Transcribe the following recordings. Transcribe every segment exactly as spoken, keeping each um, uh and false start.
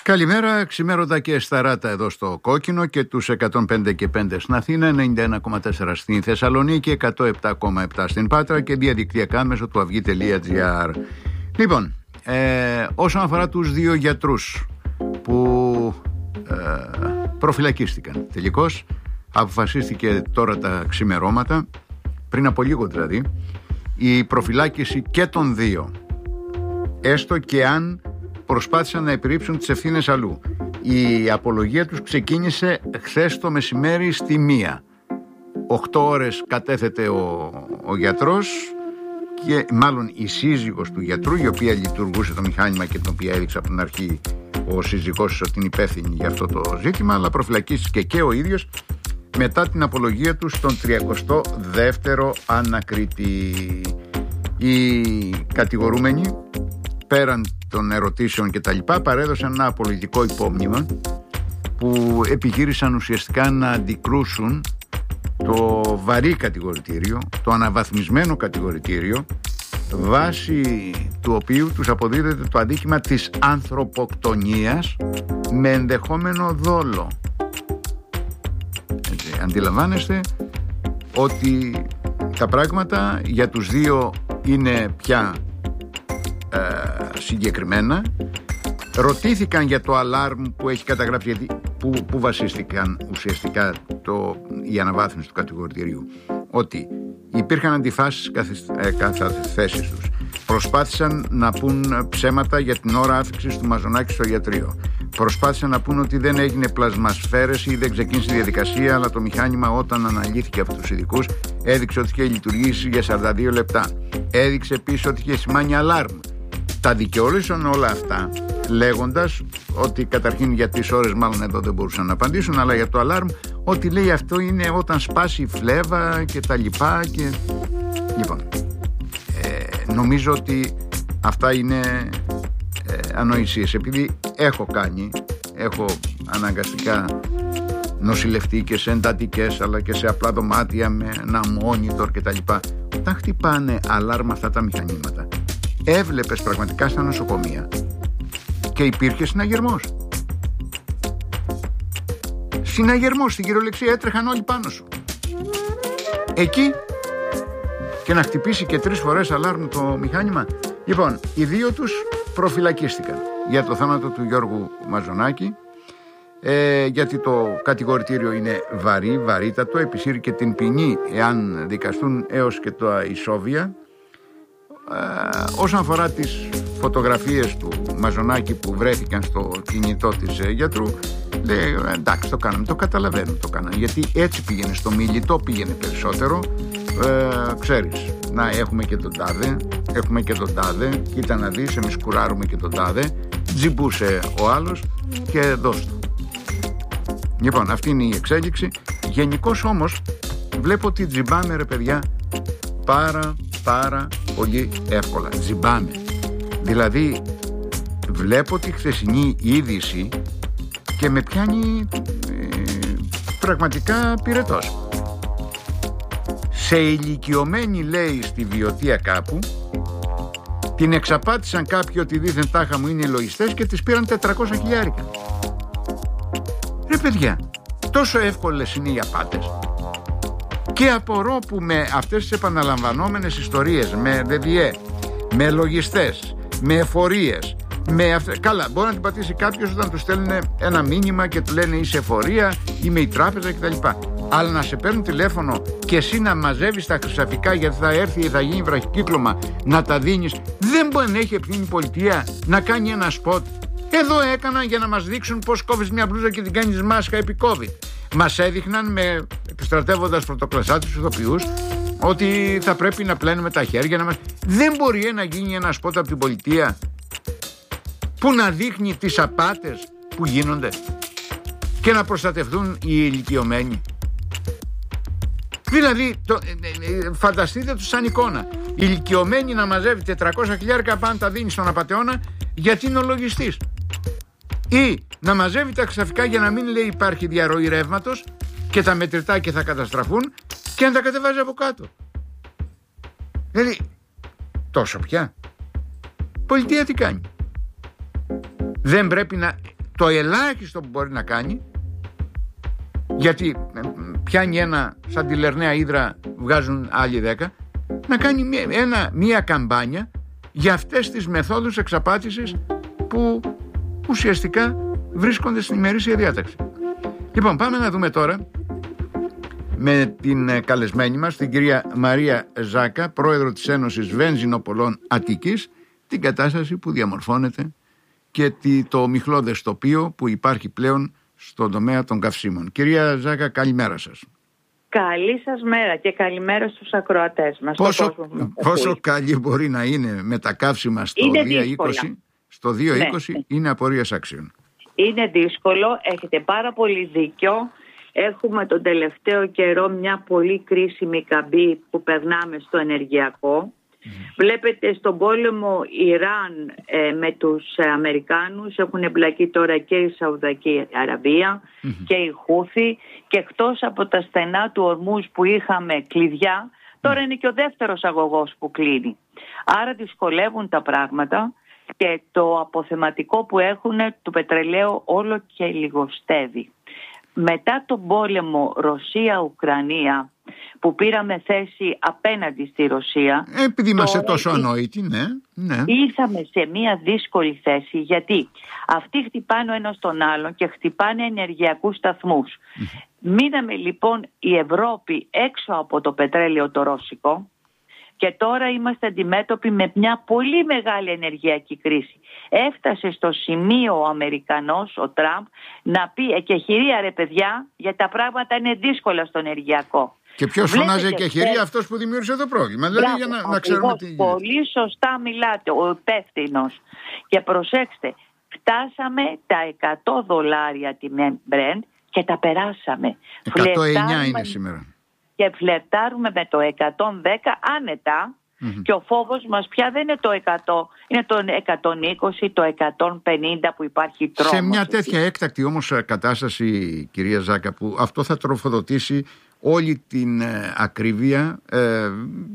Καλημέρα, ξημέρωτα και σταράτα εδώ στο Κόκκινο και τους εκατόν πέντε και πέντε στην Αθήνα, ενενήντα ένα κόμμα τέσσερα στην Θεσσαλονίκη, εκατόν επτά κόμμα επτά στην Πάτρα και διαδικτυακά μέσω του αυγή τελεία τζι άρ. Λοιπόν, ε, όσον αφορά τους δύο γιατρούς που ε, προφυλακίστηκαν, τελικώς αποφασίστηκε τώρα τα ξημερώματα, πριν από λίγο δηλαδή, η προφυλάκηση και των δύο, έστω και αν προσπάθησαν να επιρρύψουν τις ευθύνες αλλού. Η απολογία τους ξεκίνησε χθες το μεσημέρι στη μία. Οκτώ ώρες κατέθετε ο, ο γιατρός και μάλλον η σύζυγος του γιατρού, η οποία λειτουργούσε το μηχάνημα και την οποία έδειξε από την αρχή ο σύζυγός ότι είναι υπεύθυνη για αυτό το ζήτημα, αλλά προφυλακίστηκε και ο ίδιος μετά την απολογία του στον τριακοστό δεύτερο ανακρίτη. Οι κατηγορούμενοι, πέραν των ερωτήσεων και τα λοιπά, παρέδωσαν ένα απολογητικό υπόμνημα που επιχείρησαν ουσιαστικά να αντικρούσουν το βαρύ κατηγορητήριο, το αναβαθμισμένο κατηγορητήριο, βάσει του οποίου τους αποδίδεται το αδίκημα της ανθρωποκτονίας με ενδεχόμενο δόλο. Έτσι, αντιλαμβάνεστε ότι τα πράγματα για τους δύο είναι πια ε, συγκεκριμένα. Ρωτήθηκαν για το αλάρμ που έχει καταγράψει, γιατί, που, που βασίστηκαν ουσιαστικά το, η αναβάθμιση του κατηγορητηρίου, ότι υπήρχαν αντιφάσεις κατά τις θέσεις τους. Προσπάθησαν να πούν ψέματα για την ώρα άφηξης του Μαζονάκη στο ιατρείο. Προσπάθησαν να πούν ότι δεν έγινε πλασμασφαίρεση ή δεν ξεκίνησε η διαδικασία, αλλά το μηχάνημα όταν αναλύθηκε από τους ειδικούς έδειξε ότι είχε λειτουργήσει για σαράντα δύο λεπτά. Έδειξε επίσης ότι είχε σημάνει αλάρμ. Τα δικαιόλυσαν όλα αυτά λέγοντας ότι καταρχήν για τις ώρες μάλλον εδώ δεν μπορούσαν να απαντήσουν, αλλά για το αλάρμ ότι λέει αυτό είναι όταν σπάσει η φλέβα και τα λοιπά και... Λοιπόν, ε, νομίζω ότι αυτά είναι ε, ανοησίες. Επειδή έχω κάνει, έχω αναγκαστικά νοσηλευτεί και σε εντατικές αλλά και σε απλά δωμάτια με ένα monitor και τα λοιπά, όταν χτυπάνε αλάρμ αυτά τα μηχανήματα, έβλεπες πραγματικά στα νοσοκομεία και υπήρχε συναγερμός. Συναγερμός, στην κυριολεξία, έτρεχαν όλοι πάνω σου. Εκεί και να χτυπήσει και τρεις φορές αλάρμ το μηχάνημα. Λοιπόν, οι δύο τους προφυλακίστηκαν για το θάνατο του Γιώργου Μαζονάκη, ε, γιατί το κατηγορητήριο είναι βαρύ, βαρύτατο, επισύρει και την ποινή εάν δικαστούν έως και τα ισόβια. Ε, όσον αφορά τις φωτογραφίες του Μαζονάκη που βρέθηκαν στο κινητό της ε, γιατρού, λέει εντάξει, το κάναμε, το καταλαβαίνω, το κάναμε, γιατί έτσι πήγαινε στο μιλητό, πήγαινε περισσότερο. Ε, ξέρεις, να έχουμε και τον τάδε, έχουμε και τον τάδε, κοίτα να δεις, εμείς κουράρουμε και τον τάδε, τζιμπούσε ο άλλος και δώσ' του. Λοιπόν, αυτή είναι η εξέλιξη. Γενικώς όμως βλέπω ότι τζιμπάμε, ρε παιδιά, πάρα πάρα πολύ εύκολα. Τζιμπάμε. Δηλαδή βλέπω τη χθεσινή είδηση και με πιάνει ε, πραγματικά πυρετός. Σε ηλικιωμένη, λέει, στη Βιωτία κάπου, την εξαπάτησαν κάποιοι ότι δήθεν τάχα μου είναι λογιστές και τις πήραν τετρακόσια χιλιάρικα. Ρε παιδιά, τόσο εύκολες είναι οι απάτες. Και απορώ που με αυτές τις επαναλαμβανόμενες ιστορίες, με ΔΔΕ, με λογιστές, με εφορίες, με αυτές... Καλά, μπορεί να την πατήσει κάποιος όταν του στέλνουν ένα μήνυμα και του λένε είσαι εφορία, είμαι η τράπεζα κτλ. Αλλά να σε παίρνουν τηλέφωνο και εσύ να μαζεύεις τα χρυσαφικά γιατί θα έρθει ή θα γίνει βραχικύκλωμα, να τα δίνεις. Δεν μπορεί να έχει ευθύνη η πολιτεία να κάνει ένα σποτ. Εδώ έκαναν για να μας δείξουν πώς κόβεις μια μπλούζα και την κάνεις μάσκα επί COVID. Μας έδειχναν, με επιστρατεύοντας πρωτοκλασσάτους ηθοποιούς, ότι θα πρέπει να πλένουμε τα χέρια να μας... Δεν μπορεί να γίνει ένα σποτ από την πολιτεία που να δείχνει τις απάτες που γίνονται και να προστατευτούν οι ηλικιωμένοι. Δηλαδή το, ε, ε, φανταστείτε τους σαν εικόνα. Οι ηλικιωμένοι να μαζεύει τετρακόσια χιλιάρικα πάνω τα δίνει στον απατεώνα γιατί είναι ο λογιστής. Ή να μαζεύει τα χρυσαφικά για να μην, λέει, υπάρχει διαρροή ρεύματος και τα μετρητά και θα καταστραφούν και να τα κατεβάζει από κάτω. Δηλαδή τόσο πια. Πολιτεία τι κάνει? Δεν πρέπει να... το ελάχιστο που μπορεί να κάνει, γιατί πιάνει ένα σαν τη Λερναία Ύδρα, βγάζουν άλλοι δέκα, να κάνει μία, ένα, μία καμπάνια για αυτές τις μεθόδους εξαπάτησης που ουσιαστικά βρίσκονται στην ημερήσια διάταξη. Λοιπόν, πάμε να δούμε τώρα με την καλεσμένη μας, την κυρία Μαρία Ζάκα, πρόεδρο της Ένωσης Βενζινοπολών Αττικής, την κατάσταση που διαμορφώνεται και το ομιχλώδες τοπίο που υπάρχει πλέον στον τομέα των καυσίμων. Κυρία Ζάκα, καλημέρα σας. Καλή σας μέρα και καλημέρα στους ακροατές μας. Πόσο, πόσο καλή μπορεί να είναι με τα καύσιμα στο δύο είκοσι, στο δύο είκοσι ναι, είναι απορίας άξιων. Είναι δύσκολο, έχετε πάρα πολύ δίκιο. Έχουμε τον τελευταίο καιρό μια πολύ κρίσιμη καμπή που περνάμε στο ενεργειακό. Mm. Βλέπετε στον πόλεμο Ιράν ε, με τους ε, Αμερικάνους έχουν εμπλακεί τώρα και η Σαουδική Αραβία mm. και η Χούθη, και εκτός από τα στενά του Ορμούζ που είχαμε κλειδιά, τώρα mm. είναι και ο δεύτερος αγωγός που κλείνει. Άρα δυσκολεύουν τα πράγματα και το αποθεματικό που έχουν του πετρελαίου όλο και λιγοστεύει. Μετά τον πόλεμο Ρωσία-Ουκρανία που πήραμε θέση απέναντι στη Ρωσία, επειδή είμαστε τόσο ανόητοι, ναι, ναι, ήρθαμε σε μια δύσκολη θέση, γιατί αυτοί χτυπάνε ο ένας τον άλλον και χτυπάνε ενεργειακούς σταθμούς. Mm. Μείναμε λοιπόν η Ευρώπη έξω από το πετρέλαιο το ρώσικο και τώρα είμαστε αντιμέτωποι με μια πολύ μεγάλη ενεργειακή κρίση. Έφτασε στο σημείο ο Αμερικανός, ο Τραμπ, να πει εκεχηρία ρε παιδιά, γιατί τα πράγματα είναι δύσκολα στο ενεργειακό. Και ποιος φωνάζει εκεχηρία? Θε... αυτός που δημιούργησε το πρόβλημα. Δηλαδή, μπράβο, για να, να ξέρουμε τι γίνεται. Πολύ σωστά μιλάτε, ο υπεύθυνος. Και προσέξτε, φτάσαμε τα εκατό δολάρια τη Brent και τα περάσαμε. εκατόν εννιά είναι σήμερα. Και φλερτάρουμε με το εκατόν δέκα άνετα. Mm-hmm. Και ο φόβος μας πια δεν είναι το εκατό, είναι το εκατόν είκοσι, το εκατόν πενήντα που υπάρχει τρόμος. Σε μια τέτοια έκτακτη όμως κατάσταση, κυρία Ζάκα, που αυτό θα τροφοδοτήσει όλη την ε, ακρίβεια, ε,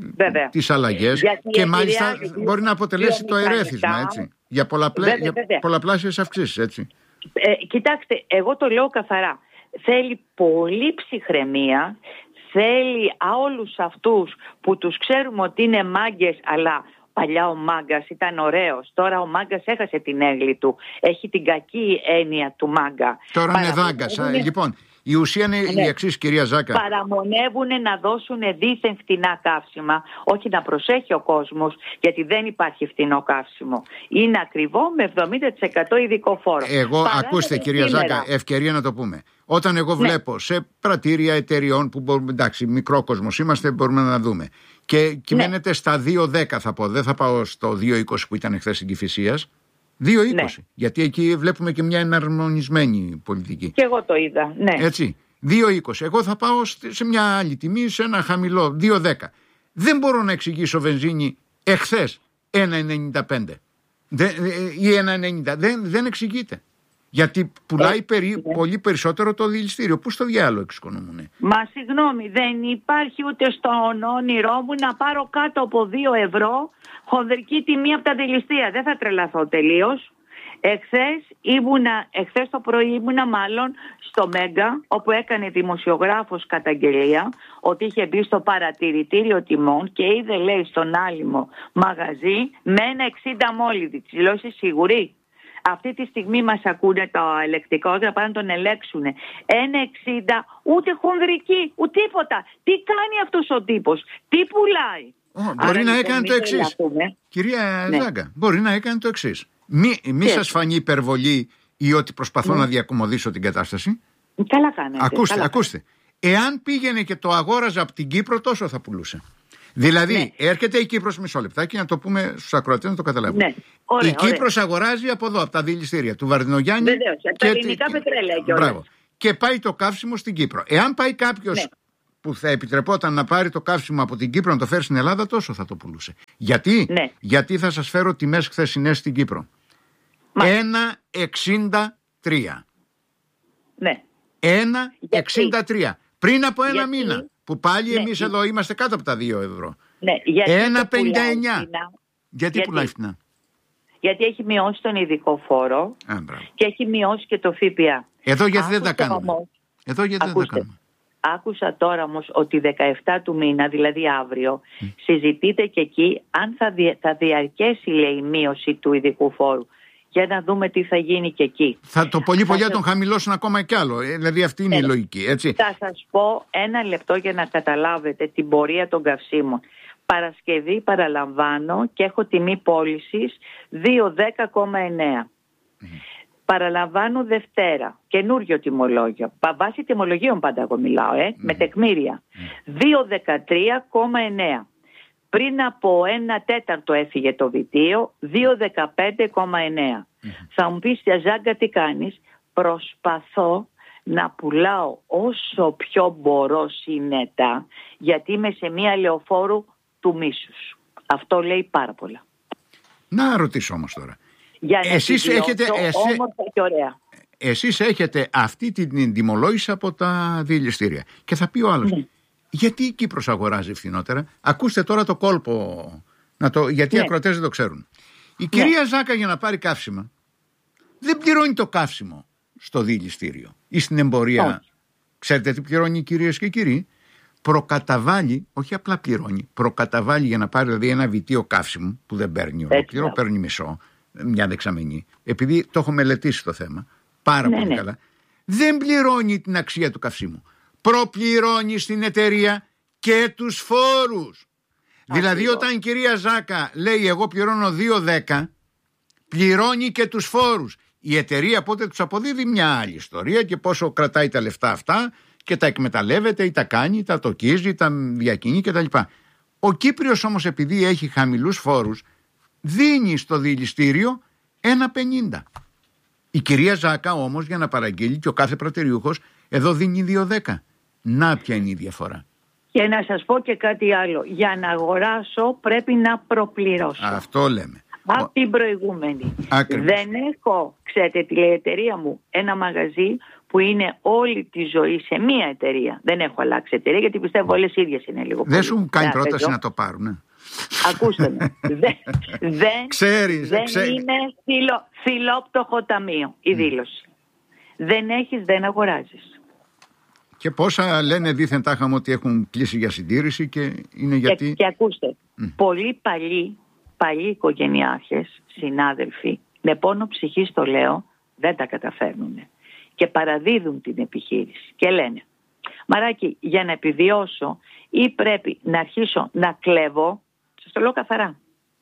τις αλλαγές, γιατί και μάλιστα επειδή μπορεί να αποτελέσει το ερέθισμα, έτσι, για, πολλαπλέ, βέβαια, για βέβαια. πολλαπλάσιες αυξήσεις, έτσι. Ε, κοιτάξτε, εγώ το λέω καθαρά. Θέλει πολύ ψυχραιμία. Θέλει όλους αυτούς που τους ξέρουμε ότι είναι μάγκες, αλλά παλιά ο μάγκας ήταν ωραίος. Τώρα ο μάγκας έχασε την έγκλη του. Έχει την κακή έννοια του μάγκα. Τώρα είναι δάγκας. Λοιπόν, η ουσία είναι ναι. η εξής, κυρία Ζάκα. Παραμονεύουν να δώσουν δίθεν φτηνά καύσιμα. Όχι, να προσέχει ο κόσμος, γιατί δεν υπάρχει φτηνό καύσιμο. Είναι ακριβό με εβδομήντα τοις εκατό ειδικό φόρο. Εγώ, παρά ακούστε κυρία σήμερα. Ζάκα, ευκαιρία να το πούμε. Όταν εγώ βλέπω ναι. σε πρατήρια εταιριών που μπορούμε, εντάξει, μικρό κόσμος είμαστε, μπορούμε να δούμε. Και κυμαίνεται ναι. στα δύο δέκα, θα πω. Δεν θα πάω στο δύο είκοσι που ήταν χθες στην Κηφισίας. δύο είκοσι. Ναι. Γιατί εκεί βλέπουμε και μια εναρμονισμένη πολιτική. Και εγώ το είδα. Ναι. Έτσι. δύο είκοσι. Εγώ θα πάω σε μια άλλη τιμή, σε ένα χαμηλό δύο δέκα. Δεν μπορώ να εξηγήσω βενζίνη εχθές ένα ενενήντα πέντε ή ένα ενενήντα. Δεν, δεν εξηγείται. Γιατί πουλάει ε, περί, ναι. πολύ περισσότερο το δηληστήριο. Πού στο διάλογο εξοικονομούνε? Μα συγγνώμη, δεν υπάρχει ούτε στον όνειρό μου να πάρω κάτω από δύο ευρώ χονδρική τιμή από τα δηληστήρια. Δεν θα τρελαθώ τελείως. Εχθές, ήμουνα, εχθές το πρωί ήμουνα μάλλον στο Μέγκα, όπου έκανε δημοσιογράφος καταγγελία ότι είχε μπει στο παρατηρητήριο τιμών και είδε, λέει, στον άλυμο μαγαζί με ένα εξήντα μόλιδη. Της λέω, είσαι σίγουρη? Αυτή τη στιγμή μας ακούνε το ελεκτικό, να πάνε να τον ελέξουν. ένα εξήντα, ούτε χονδρική, ούτε τίποτα. Τι κάνει αυτός ο τύπος? Τι πουλάει? Oh, μπορεί Άρα, να έκανε το εξής. Κυρία ναι. Ζάγκα, μπορεί να έκανε το εξής. Μη, μη σας φανεί υπερβολή ή ότι προσπαθώ ναι. να διακομωδήσω την κατάσταση. Καλά κάνετε. Ακούστε, καλά. ακούστε. Εάν πήγαινε και το αγόραζε από την Κύπρο, τόσο θα πουλούσε. Δηλαδή, ναι. έρχεται η Κύπρος, μισό λεπτάκι να το πούμε στους ακροατές να το καταλάβουν. Ναι. Ωραία, η Κύπρος ωραία. αγοράζει από εδώ, από τα δηληστήρια του Βαρδινογιάννη. Βεβαίως, τα ελληνικά τη... πετρέλαια και όλα. Και πάει το καύσιμο στην Κύπρο. Εάν πάει κάποιος ναι. που θα επιτρεπόταν να πάρει το καύσιμο από την Κύπρο να το φέρει στην Ελλάδα, τόσο θα το πουλούσε. Γιατί, ναι. Γιατί θα σας φέρω τιμές χθεσινές στην Κύπρο. ένα εξήντα τρία. Ναι. ένα εξήντα τρία. Πριν από ένα γιατί... μήνα. Που πάλι ναι, εμείς εδώ είμαστε κάτω από τα δύο ευρώ. Ναι, ένα πενήντα εννιά. Γιατί, γιατί πουλάει φτηνά? Γιατί έχει μειώσει τον ειδικό φόρο Α, και έχει μειώσει και το ΦΠΑ. Εδώ γιατί Άκουσα δεν τα κάνουμε. Όμως, Εδώ γιατί ακούστε, δεν τα κάνουμε. Άκουσα τώρα όμως ότι δεκαεφτά του μήνα, δηλαδή αύριο, mm. συζητείται και εκεί αν θα, δια, θα διαρκέσει, λέει, η μείωση του ειδικού φόρου. Για να δούμε τι θα γίνει και εκεί. Θα το πολύ πολύ θα τον χαμηλώσουν ακόμα κι άλλο. Ε, δηλαδή αυτή είναι ε, η λογική, έτσι. Θα σας πω ένα λεπτό για να καταλάβετε την πορεία των καυσίμων. Παρασκευή παραλαμβάνω και έχω τιμή πώλησης διακόσια δέκα κόμμα εννέα. Mm. Παραλαμβάνω Δευτέρα, καινούριο τιμολόγιο. Βάσει τιμολογίων πάντα εγώ μιλάω, ε, mm. με τεκμήρια. Mm. διακόσια δεκατρία κόμμα εννέα. Πριν από ένα τέταρτο έφυγε το βιτίο, διακόσια δεκαπέντε κόμμα εννέα. Mm. Θα μου πεις, Ζάγκα, τι κάνεις? Προσπαθώ να πουλάω όσο πιο μπορώ συνετά, γιατί είμαι σε μία λεωφόρου του μίσους. Αυτό λέει πάρα πολλά. Να ρωτήσω όμως τώρα. Για να εσείς έχετε, εσέ... όμορφα και ωραία. Εσείς έχετε αυτή την τιμολόγηση από τα διελιστήρια. Και θα πει ο άλλος, ναι. γιατί η Κύπρος αγοράζει φθηνότερα? Ακούστε τώρα το κόλπο, να το... γιατί οι ναι. ακροατές δεν το ξέρουν. Η κυρία ναι. Ζάκα για να πάρει καύσιμα δεν πληρώνει το καύσιμο στο διελιστήριο ή στην εμπορία. Oh. Ξέρετε τι πληρώνει οι κυρίες και οι κύριοι? Προκαταβάλει, όχι απλά πληρώνει, προκαταβάλει για να πάρει δηλαδή ένα βιτίο καύσιμο που δεν παίρνει ολόκληρο, yeah. παίρνει μισό, μια δεξαμενή. Επειδή το έχω μελετήσει το θέμα πάρα ναι, πολύ ναι. καλά, δεν πληρώνει την αξία του καυσίμου. Προπληρώνει στην εταιρεία και τους φόρους. Α, δηλαδή αυτό. Όταν η κυρία Ζάκα λέει εγώ πληρώνω δύο δέκα, πληρώνει και τους φόρους. Η εταιρεία πότε τους αποδίδει μια άλλη ιστορία και πόσο κρατάει τα λεφτά αυτά και τα εκμεταλλεύεται ή τα κάνει, τα τοκίζει, τα διακινεί κτλ. Ο Κύπριος όμως, επειδή έχει χαμηλούς φόρους, δίνει στο διελιστήριο ένα πενήντα. Η κυρία Ζάκα όμως, για να παραγγείλει, και ο κάθε πρατηριούχος εδώ δίνει δύο δέκα. Να, ποια είναι η διαφορά? Και να σας πω και κάτι άλλο. Για να αγοράσω πρέπει να προπληρώσω. Αυτό λέμε. Από την προηγούμενη. Ακριβώς. Δεν έχω, ξέρετε, τη εταιρεία μου, ένα μαγαζί που είναι όλη τη ζωή σε μία εταιρεία. Δεν έχω αλλάξει εταιρεία, γιατί πιστεύω όλες ίδιες είναι λίγο. Δεν σου κάνει πρόταση παίζω. να το πάρουν, ναι. Ακούστε με. δεν δεν, ξέρεις, δεν ξέρεις. είναι φιλο, φιλόπτωχο ταμείο η δήλωση. Mm. Δεν έχεις, δεν αγοράζεις. Και πόσα λένε δήθεν τάχαμε ότι έχουν κλείσει για συντήρηση και είναι γιατί... Και, και ακούστε, mm. πολλοί παλιοί, παλιοί οικογενειάρχες, συνάδελφοι, με πόνο ψυχής το λέω, δεν τα καταφέρνουν. Και παραδίδουν την επιχείρηση και λένε, Μαράκι, για να επιβιώσω ή πρέπει να αρχίσω να κλέβω, σας το λέω καθαρά,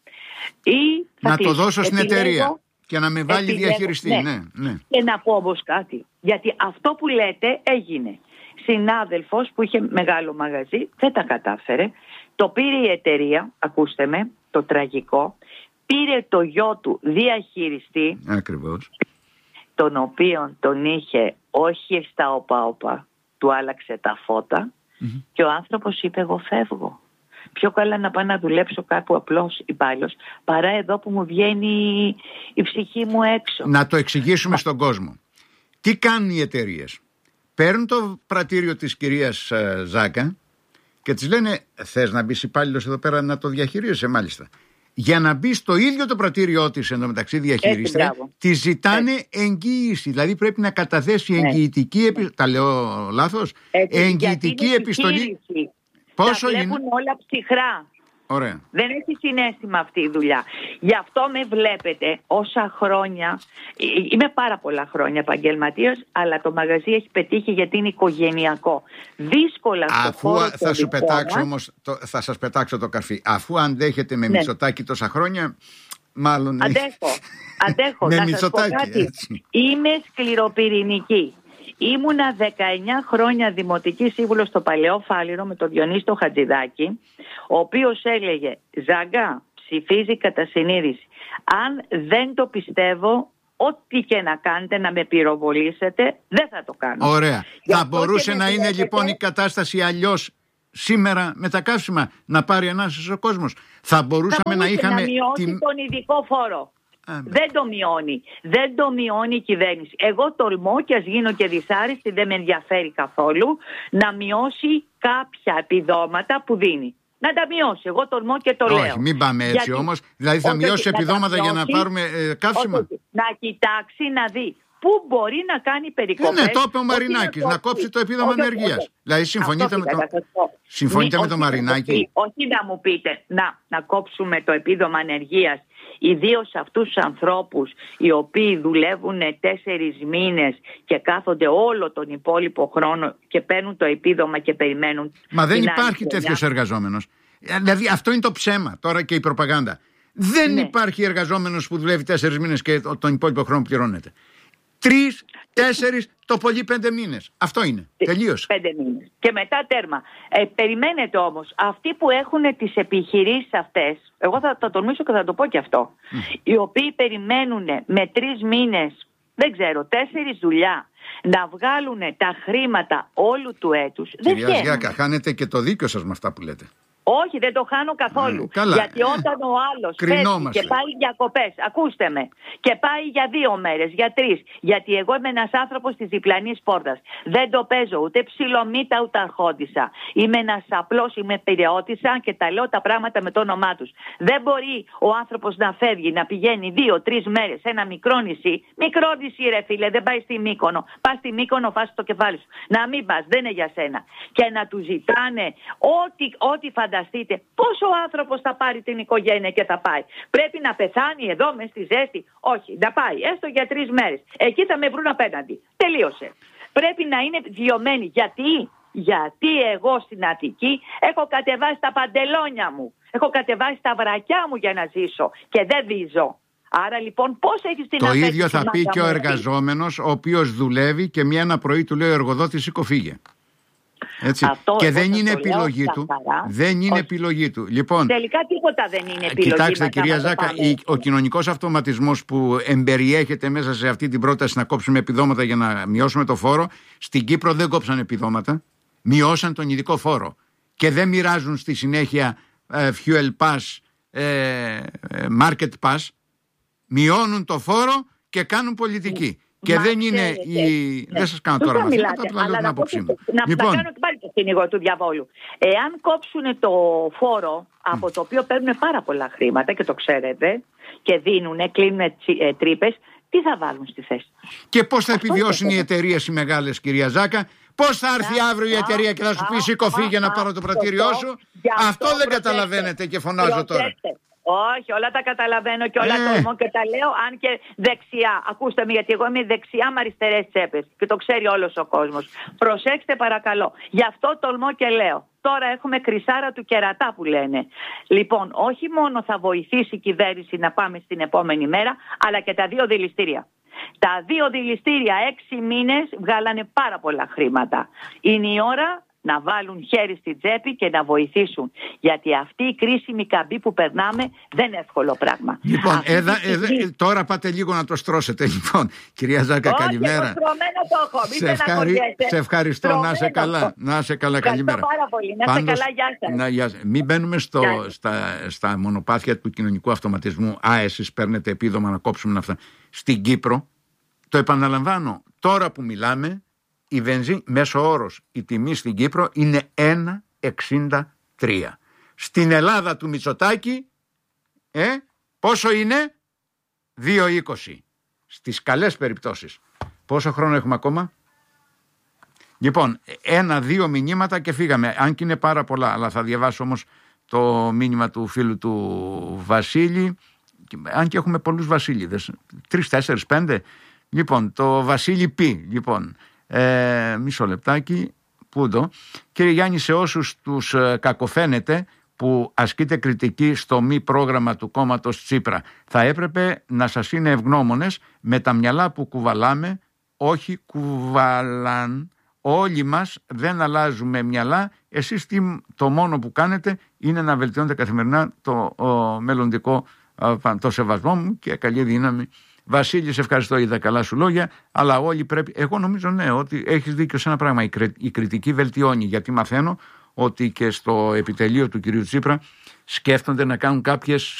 ή να κλείσω. Το δώσω στην επιλέγω, εταιρεία και να με βάλει επιλέγω, διαχειριστή. Ναι, ναι, ναι. Και να πω όμως κάτι, γιατί αυτό που λέτε έγινε. Συνάδελφος που είχε μεγάλο μαγαζί, δεν τα κατάφερε, το πήρε η εταιρεία, ακούστε με, το τραγικό, πήρε το γιο του διαχειριστή. Ακριβώς. Τον οποίον τον είχε όχι στα όπα-όπα, του άλλαξε τα φώτα mm-hmm. και ο άνθρωπος είπε εγώ φεύγω. Πιο καλά να πάω να δουλέψω κάπου απλώς υπάλληλος παρά εδώ που μου βγαίνει η ψυχή μου έξω. Να το εξηγήσουμε στον κόσμο. Τι κάνουν οι εταιρείες? Παίρνουν το πρατήριο της κυρίας Ζάκα και της λένε θες να μπεις υπάλληλος εδώ πέρα να το διαχειρίζεσαι? Μάλιστα. Για να μπει στο ίδιο το πρατήριό της εντωμεταξύ διαχειρίστρια, τη ζητάνε Έτσι. εγγύηση. Δηλαδή πρέπει να καταθέσει εγγυητική επιστολή. Τα λέω λάθος? Έτσι, εγγυητική επιστολή. Πόσο τα βλέπουν είναι? Όλα ψυχρά. Ωραία. Δεν έχει συναίσθημα αυτή η δουλειά. Γι' αυτό με βλέπετε όσα χρόνια. Είμαι πάρα πολλά χρόνια επαγγελματίας, αλλά το μαγαζί έχει πετύχει γιατί είναι οικογενειακό. Δύσκολα στο Αφού χώρο θα σου πετάξω όμως, το, θα σας πετάξω το καρφί. Αφού αντέχετε με ναι. Μητσοτάκη τόσα χρόνια, μάλλον. Αντέχω. Αντέχω. με να Μητσοτάκη. Σας πω κάτι. Είμαι σκληροπυρηνική. Ήμουνα δεκαεννιά χρόνια δημοτική σύμβουλος στο Παλαιό Φάληρο με τον Διονύση το Χατζηδάκη, ο οποίος έλεγε Ζάγκα, ψηφίζει κατά συνείδηση. Αν δεν το πιστεύω, ό,τι και να κάνετε να με πυροβολήσετε, δεν θα το κάνω. Ωραία. Για θα μπορούσε να είναι βλέπετε... λοιπόν η κατάσταση αλλιώς σήμερα με τα καύσιμα, να πάρει ανάσες ο κόσμος? Θα μπορούσαμε θα να είχαμε... να μειώσει τη... τον ειδικό φόρο. Α, δεν το μειώνει. Δεν το μειώνει η κυβέρνηση. Εγώ τολμώ, και ας γίνω και δυσάρεστη, δεν με ενδιαφέρει καθόλου, να μειώσει κάποια επιδόματα που δίνει. να τα μειώσει. Εγώ τολμώ και το όχι, λέω. Όχι, μην πάμε έτσι γιατί... όμως. Δηλαδή θα όχι, μειώσει όχι, επιδόματα για να πάρουμε ε, καύσιμα. Όχι, να κοιτάξει να δει πού μπορεί να κάνει περικοπές. Ναι, το είπε ο Μαρινάκης, να κόψει το επίδομα ανεργίας. Δηλαδή συμφωνείτε με, το... συμφωνείτε με τον Μαρινάκη. Όχι να μου πείτε να, να κόψουμε το επίδομα ανεργίας, ιδίως αυτούς τους ανθρώπους οι οποίοι δουλεύουν τέσσερις μήνες και κάθονται όλο τον υπόλοιπο χρόνο και παίρνουν το επίδομα και περιμένουν. Μα δεν υπάρχει τέτοιος εργαζόμενος. Δηλαδή αυτό είναι το ψέμα τώρα και η προπαγάνδα. Δεν ναι. υπάρχει εργαζόμενος που δουλεύει τέσσερις μήνες και τον υπόλοιπο χρόνο πληρώνεται. Τρεις, τέσσερις, το πολύ πέντε μήνες. Αυτό είναι. Τελείωσε. Πέντε μήνες. Και μετά τέρμα. Ε, περιμένετε όμως, αυτοί που έχουν τις επιχειρήσεις αυτές, εγώ θα το τολμήσω και θα το πω και αυτό, mm. οι οποίοι περιμένουν με τρεις μήνες, δεν ξέρω, τέσσερις δουλειά, να βγάλουν τα χρήματα όλου του έτους. Κυρία Ζιάκα, χάνετε και το δίκιο σας με αυτά που λέτε. Όχι, δεν το χάνω καθόλου. Mm, καλά. Γιατί όταν ο άλλος φεύγει και πάει διακοπές, ακούστε με, και πάει για δύο μέρες, για τρεις, γιατί εγώ είμαι ένας άνθρωπος της διπλανής πόρτας. Δεν το παίζω ούτε ψιλομύτα ούτε αρχόντισσα. Είμαι ένας απλός, είμαι πειραιώτισσα και τα λέω τα πράγματα με το όνομά τους. Δεν μπορεί ο άνθρωπος να φεύγει, να πηγαίνει δύο-τρεις μέρες σε ένα μικρό νησί. Μικρό νησί, ρε φίλε, δεν πάει στη Μύκονο. Πας στη Μύκονο, φας το κεφάλι σου. Να μην πας, δεν είναι για σένα. Και να του ζητάνε ό,τι, ό,τι φανταστείτε. Πόσο άνθρωπος θα πάρει την οικογένεια και θα πάει. Πρέπει να πεθάνει εδώ μες στη ζέστη. Όχι, να πάει έστω για τρεις μέρες. Εκεί θα με βρουν απέναντι. Τελείωσε. Πρέπει να είναι διωμένοι. Γιατί? Γιατί εγώ στην Αττική έχω κατεβάσει τα παντελόνια μου. Έχω κατεβάσει τα βρακιά μου για να ζήσω. Και δεν βίζω. Άρα λοιπόν πώς έχεις την Το ίδιο θα πει και ο εργαζόμενος ο οποίος δουλεύει και μια ένα πρωί του λέει ο εργοδότης σηκωφύγε. Έτσι. Και δεν είναι επιλογή του. Δεν είναι επιλογή του. Λοιπόν, τελικά τίποτα δεν είναι επιλογή. Κοιτάξτε, κυρία Ζάκα, ο κοινωνικός αυτοματισμός που εμπεριέχεται μέσα σε αυτή την πρόταση να κόψουμε επιδόματα για να μειώσουμε το φόρο, στην Κύπρο δεν κόψαν επιδόματα. Μειώσαν τον ειδικό φόρο. Και δεν μοιράζουν στη συνέχεια ε, fuel pass, ε, market pass. Μειώνουν το φόρο και κάνουν πολιτική. Και Μα δεν είναι η... Ναι. Δεν σας κάνω τώρα μαθήματα, απλά λέω την άποψή μου. Να λοιπόν. κάνω και πάλι το σκηνικό του διαβόλου. Εάν κόψουν το φόρο, από mm. το οποίο παίρνουν πάρα πολλά χρήματα και το ξέρετε, και δίνουν, κλείνουν τρύπες, τι θα βάλουν στη θέση τους? Και πώς θα επιβιώσουν οι εταιρείες οι μεγάλες, κυρία Ζάκα? Πώς θα έρθει αύριο η εταιρεία και θα σου πει σηκωφί για να πάρω το πρατήριό σου? Αυτό δεν καταλαβαίνετε και φωνάζω τώρα. Όχι, όλα τα καταλαβαίνω και όλα ε. τολμώ και τα λέω, αν και δεξιά. Ακούστε με, γιατί εγώ είμαι δεξιά με αριστερές τσέπες και το ξέρει όλος ο κόσμος. Προσέξτε παρακαλώ. Γι' αυτό τολμώ και λέω. Τώρα έχουμε κρυσάρα του κερατά που λένε. Λοιπόν, όχι μόνο θα βοηθήσει η κυβέρνηση να πάμε στην επόμενη μέρα, αλλά και τα δύο δηληστήρια. Τα δύο δηληστήρια έξι μήνες βγάλανε πάρα πολλά χρήματα. Είναι η ώρα να βάλουν χέρι στη τσέπη και να βοηθήσουν. Γιατί αυτή η κρίσιμη καμπή που περνάμε δεν είναι εύκολο πράγμα. Λοιπόν, έδα, έδα, τώρα πάτε λίγο να το στρώσετε. Λοιπόν, κυρία Ζάκα, όχι, καλημέρα. Το έχω. Σε, ευχαρι... σε ευχαριστώ. Στρωμένο. Να είσαι καλά. Να είσαι καλά, καλημέρα. Πάρα πολύ. Να είσαι καλά, γεια σας. Να, γεια σας. Μην μπαίνουμε στο, στα, στα μονοπάτια του κοινωνικού αυτοματισμού. Α, εσείς παίρνετε επίδομα να κόψουμε αυτά. Στην Κύπρο, το επαναλαμβάνω, τώρα που μιλάμε, η βενζίνη, μέσο όρος, η τιμή στην Κύπρο είναι ένα εξήντα τρία. Στην Ελλάδα του Μητσοτάκη, ε, πόσο είναι? δύο είκοσι. Στις καλές περιπτώσεις. Πόσο χρόνο έχουμε ακόμα? Λοιπόν, ένα-δύο μηνύματα και φύγαμε. Αν και είναι πάρα πολλά, αλλά θα διαβάσω όμως το μήνυμα του φίλου του Βασίλη. Αν και έχουμε πολλούς Βασίλειδες. Τρεις, τέσσερις, πέντε. Λοιπόν, το Βασίλη Πι, λοιπόν. Ε, μισό λεπτάκι. Πού το? Κύριε Γιάννη, σε όσους τους ε, κακοφαίνεται που ασκείτε κριτική στο μη πρόγραμμα του κόμματος Τσίπρα, θα έπρεπε να σας είναι ευγνώμονες με τα μυαλά που κουβαλάμε, όχι κουβαλάν. Όλοι μας δεν αλλάζουμε μυαλά. Εσείς τι, το μόνο που κάνετε είναι να βελτιώνετε καθημερινά το ο, μελλοντικό ο, το σεβασμό μου και καλή δύναμη. Βασίλη, σε ευχαριστώ για τα καλά σου λόγια, αλλά όλοι πρέπει, εγώ νομίζω ναι, ότι έχεις δίκιο σε ένα πράγμα, η, κρι, η κριτική βελτιώνει, γιατί μαθαίνω ότι και στο επιτελείο του κυρίου Τσίπρα σκέφτονται να κάνουν κάποιες